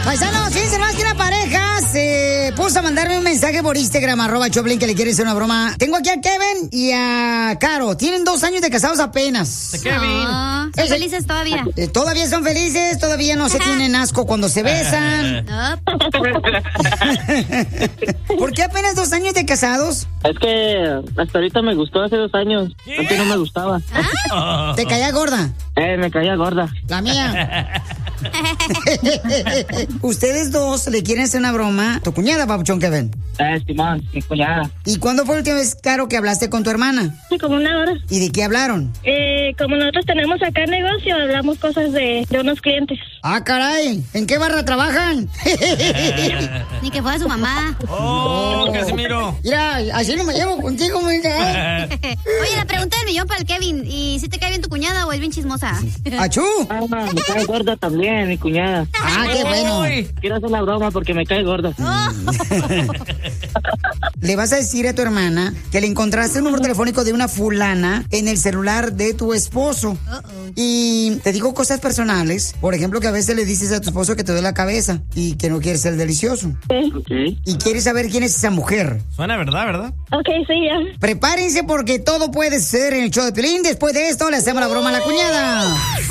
Paisanos, fíjense más que una pareja se puso a mandarme un mensaje por Instagram, @Choplin, que le quiere hacer una broma. Tengo aquí a Kevin y a Caro. Tienen 2 años de casados apenas. De Kevin. No, son felices todavía. Todavía son felices, todavía no se tienen asco cuando se besan. ¿Por qué apenas 2 años de casados? Es que hasta ahorita me gustó hace 2 años. Antes no me gustaba. ¿Te caía gorda? Me caía gorda. La mía. Ustedes dos le quieren hacer una broma a tu cuñada, papuchón Kevin. Simón, mi cuñada. ¿Y cuándo fue la última vez, Caro, que hablaste con tu hermana? Sí, como 1 hora. ¿Y de qué hablaron? Como nosotros tenemos acá negocio, hablamos cosas de unos clientes. Ah, caray, ¿en qué barra trabajan? Ni que fuera su mamá. Oh, Casimiro. Mira, así no me llevo contigo, mija. Oye, la pregunta del millón para el Kevin. ¿Y si te cae bien tu cuñada o es bien chismosa? ¡Achú! Me cae gorda también, mi cuñada. Ah, qué bueno. Quiero hacer la broma porque me cae gorda. Le vas a decir a tu hermana que le encontraste un número telefónico de una fulana en el celular de tu esposo. Y te digo cosas personales. Por ejemplo, que a veces le dices a tu esposo que te duele la cabeza y que no quieres ser delicioso. Okay. Y quieres saber quién es esa mujer. Suena verdad, ¿verdad? Ok, sí, ya. Prepárense porque todo puede ser en el show de Piolín. Después de esto le hacemos la broma a la cuñada.